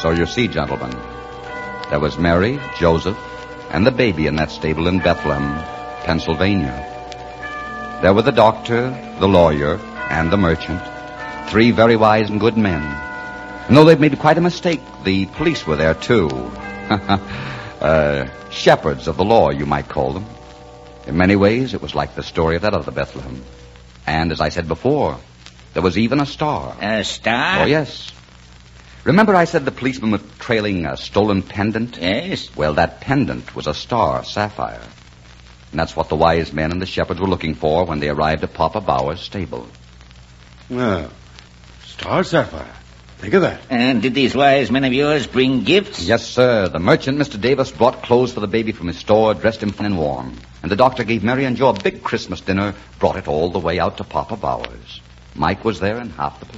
So you see, gentlemen, there was Mary, Joseph, and the baby in that stable in Bethlehem, Pennsylvania. There were the doctor, the lawyer, and the merchant, 3 very wise and good men. And though they'd made quite a mistake, the police were there, too. Shepherds of the law, you might call them. In many ways, it was like the story of that other Bethlehem. And as I said before, there was even a star. A star? Oh, yes. Remember I said the policeman was trailing a stolen pendant? Yes. Well, that pendant was a star sapphire. And that's what the wise men and the shepherds were looking for when they arrived at Papa Bauer's stable. Well, star sapphire. Think of that. And did these wise men of yours bring gifts? Yes, sir. The merchant, Mr. Davis, brought clothes for the baby from his store, dressed him fine and warm. And the doctor gave Mary and Joe a big Christmas dinner, brought it all the way out to Papa Bauer's. Mike was there and half the